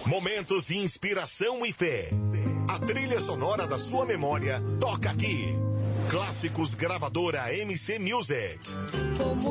Momentos de inspiração e fé. A trilha sonora da sua memória toca aqui. Clássicos Gravadora MC Music. Como